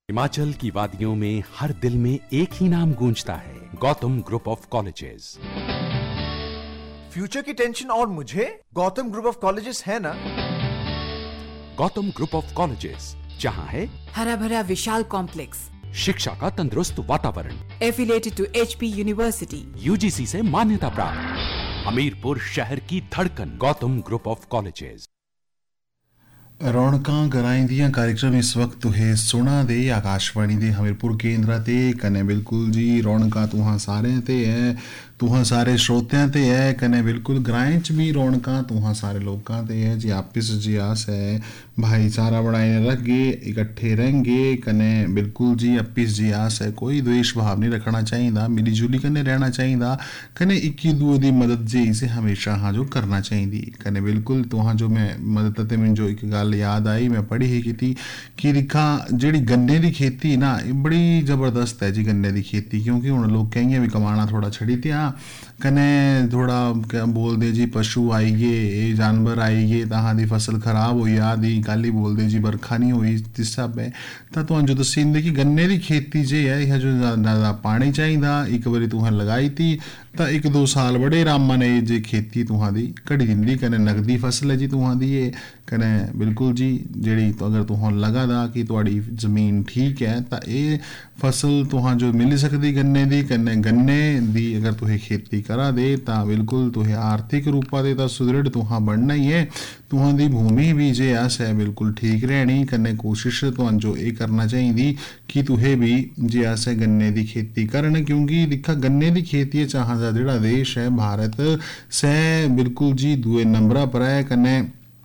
हिमाचल की वादियों में हर दिल में एक ही नाम गूंजता है, Gautam group of colleges. Future की टेंशन और मुझे गौतम ग्रुप ऑफ कॉलेजेस है ना। गौतम ग्रुप ऑफ कॉलेजेस, जहां है हरा भरा विशाल कॉम्प्लेक्स, शिक्षा का तंदुरुस्त वातावरण, affiliated to HP university, UGC से मान्यता प्राप्त, हमीरपुर शहर की धड़कन, गौतम ग्रुप ऑफ कॉलेजेस। रौनकां कराइंदियां कार्यक्रम इस वक्त तुहे सुना दे आकाशवाणी दे हमीरपुर केंद्र ते कने बिल्कुल जी रौनकां तुहां सारे ते है, तुहां सारे श्रोतियां ते है, कने बिल्कुल ग्राएं च भी रौनकां तुहां सारे लोकां ते है जी। आपस जी आस है भाईचारा बनाए रखगे, इकट्ठे रहेंगे, कने बिल्कुल जी आपस जी आस है कोई द्वेष भाव नहीं रखना चाहिए, मिली जुली कने रहना चाहिए, कने इक्की दूए दी मदद जी इसे हमेशा हाँ जो करना चाहिए। कने बिल्कुल तुहां जो मैं मदद ते मैं जो एक गल याद आई मैं पढ़ी ही की कि दिखा जी गन्ने की खेती ना बड़ी जबरदस्त है जी। गन्ने की खेती क्योंकि हुण लोग कहीं भी कमाना थोड़ा छड़ी त्या कने थोड़ा क्या बोलते जी पशु आई गए, ये जानवर आई गए, तहां दी फसल खराब हुई आदि कल ही बोलते जी बरखा नहीं हुई जिस हिसाब है तो जो दसी दिंदे कि गन्ने की खेती जे है यह जो ज़्यादा पानी चाहिए, एक बारी तुहां लगाई थी तो 1-2 साल बड़े आराम ने जे खेती तुहां दी कड़ी दिंदी, कने नकदी फसल है जी तुहां दी ये, कने बिल्कुल जी जी तो अगर तुहां लगदा कि तुहाड़ी जमीन ठीक है तो ये फसल तुहां जो मिल सकती गन्ने दी, कने गन्ने दी अगर तुहें खेती करा दे तो बिल्कुल तुहें आर्थिक रूपा दे तो सुदृढ़ तुहां बनना ही है। तुहां दी भूमि भी जे आस है बिल्कुल ठीक रहनी, कने कोशिश तुहां जो ये करना चाहिए कि तुहें भी जे आस है गन्ने की खेती करन, क्योंकि दिखा गन्ने की खेती चाह जिहड़ा देश है भारत से बिल्कुल जी दूए नंबर पर है, कने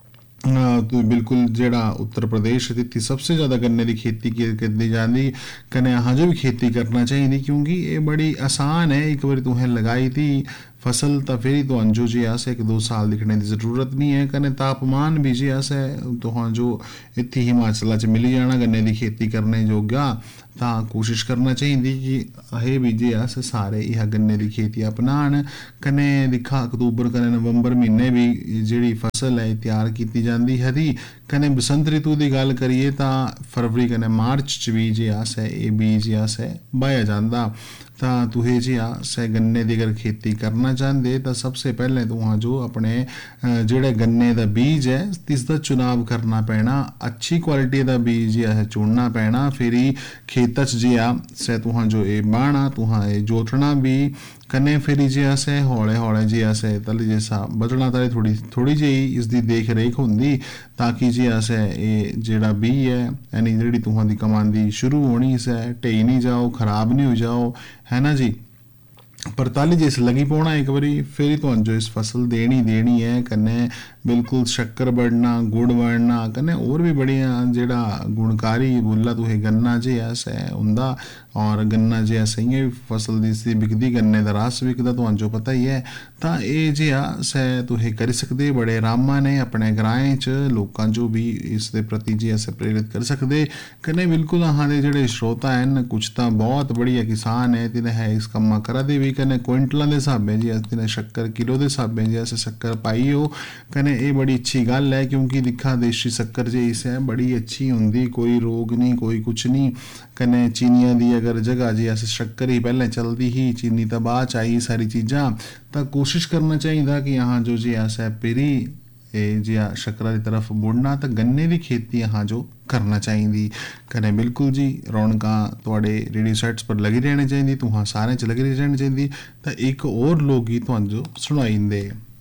तो बिल्कुल जेड़ा उत्तर प्रदेश जिथे सबसे ज़्यादा गन्ने की खेती की जाती, कने यहाँ जो भी खेती करना चाहिए क्योंकि ये बड़ी आसान है। एक बार तुहें लगाई थी फसल तो फिर तो अंजो जी आस 1-2 साल दिखने की जरूरत नहीं है, कने तापमान भी जी आस है तो जो इतनी हिमाचल च मिली जाना गन्ने की खेती करने जोगा, तो कोशिश करना चाहिए कि अहे भी जी अस सारे यह गन्ने की खेती अपनान। कने दिखा अक्तूबर कने नवंबर महीने भी जी फसल है तैयार की जाती है, कने बसंत ऋतु की गल करिए तो फरवरी कने मार्च च भी जी आस है ये बीज आस है बाया जाता। तो तुहें जी आस है गन्ने की अगर खेती करना चाहते तो सबसे पहले तुहां जो अपने जेड़े गन्ने का बीज है इसका चुनाव करना पैना, अच्छी क्वालिटी का बीज है चुनना पैना, फिर ही खेत जी आ से तुहां जो ये बाना तुहां ये जोतना भी, कने फिर जी असे हौले हौले जी असे तले जैसा बदलना तले थोड़ी जी इसकी देख रेख होंगी ताकि जी असे ये जेड़ा बी है यानी जी तुहां दी कमांदी शुरू होनी से ढेई नहीं जाओ, खराब नहीं हो जाओ, है ना जी। पर ताली जिस लगी पौना एक बारी फिर तो जो इस फसल देनी है, कने बिल्कुल शक्कर बढ़ना गुड़ बढ़ना, कने और भी बढ़िया जेड़ा गुणकारी बोला तुहें गन्ना जे ऐसा हुंदा, और गन्ना जे ऐसा ही फसल दी बिकदी गन्ने दा रस बिकदा तो जो पता ही है। तो ये जे ऐसा तुहें करी सकदे बड़े आरामा ने अपने ग्राएं च लोकां जो भी इस दे प्रति जे ऐसे प्रेरित कर सकदे, कने बिल्कुल अहां दे जेड़े श्रोता हैं कुछ तो बहुत बढ़िया किसान है तिन्हें है इस कम्मा करा दे भी, कने क्विंटलों के हिसाबे जी तिन्हें शक्कर किलो के हिसाबे जी ऐसे शक्कर पाई हो, कने ये बड़ी अच्छी गल है क्योंकि दिखा देशी शक्कर जे इसे बड़ी अच्छी होंगी, कोई रोग नहीं कोई कुछ नहीं, कने चीनिया दी अगर जगह जी ऐसे शक्कर ही पहले चलती ही चीनी तो बाद च आई सारी चीज़ां, तो कोशिश करना चाहिए कि यहाँ जो जी ऐसा पेरी जी शक्कर की तरफ मुड़ना, तो गन्ने की खेती यहाँ जो करना चाहिए। कने बिल्कुल जी रौनकां तुहाडे रेडियो सेट्स पर लगी रहनी चाहिए, तुहां सारे च लगी रहनी चाहिए। तो एक और लोकगीत तुहां जो सुनाई दे।